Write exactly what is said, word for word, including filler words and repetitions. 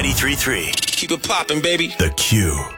ninety-three point three. Keep it poppin', baby. The Q.